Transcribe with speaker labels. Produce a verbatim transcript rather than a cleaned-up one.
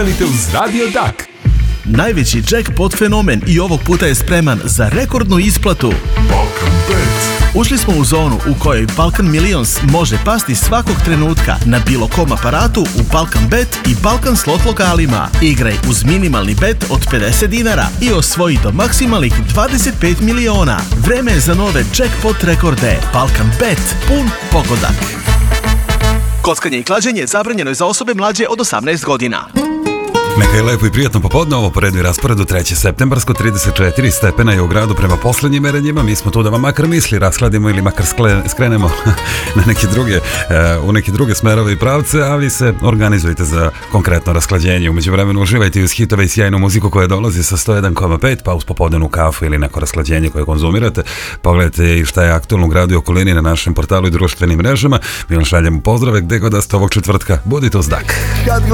Speaker 1: uz Radio Dak.
Speaker 2: Najveći jackpot fenomen i ovog puta je spreman za rekordnu isplatu.
Speaker 1: Balkan Bet.
Speaker 2: Ušli smo u zonu u kojoj Balkan Millions može pasti svakog trenutka na bilo kom aparatu u Balkan Bet i Balkan slot lokalima. Igraj uz minimalni bet od pedeset dinara i osvoji do maksimalnih dvadeset pet miliona. Vreme je za nove jackpot rekorde. Balkan Bet, pun pogodak. Kockanje i klađenje zabranjeno je za osobe mlađe od osamnaest godina.
Speaker 3: Neka je lepo i prijatno popodne, ovo po redu i rasporedu trećeg septembarsko, trideset četiri stepena je u gradu prema poslednjim merenjima. Mi smo tu da vam makar misli raskladimo ili makar skrenemo na neke druge, u neke druge smerove i pravce, ali se organizujte za konkretno rasklađenje. Umeđu vremenu uživajte i uz hitove i sjajnu muziku koja dolazi sa sto jedan zarez pet, pa uz popodnevnu kafu ili neko rasklađenje koje konzumirate. Pogledajte i šta je aktualno u gradu i okolini na našem portalu i društvenim mrežama. Mi vam šaljemo pozdrave gde god da ste ovog četvrtka. Budite uz Dak.